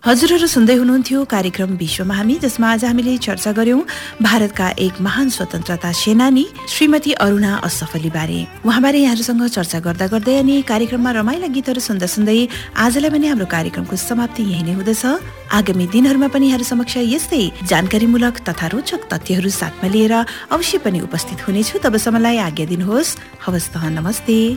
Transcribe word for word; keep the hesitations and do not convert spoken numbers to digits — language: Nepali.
हजुरहरू सुन्दै हुनुहुन्थ्यो कार्यक्रम विश्वमा हामी, जसमा आज हामीले चर्चा गर्यौं भारतका एक महान स्वतन्त्रता सेनानी श्रीमती अरुणा असफ अली बारे। उहाँबारे यहाँहरूसँग चर्चा गर्दा गर्दै अनि कार्यक्रममा रमाइला गीतहरू सुन्दा सुन्दै आजलाई पनि हाम्रो कार्यक्रमको समाप्ति यही नै हुँदछ। आगामी दिनहरूमा पनि यहाँहरू समक्ष यस्तै जानकारीमूलक तथा रोचक तथ्यहरू साथमा लिएर अवश्य पनि उपस्थित हुनेछु। तबसम्मलाई आज्ञा दिनुहोस्। हवस् त, नमस्ते।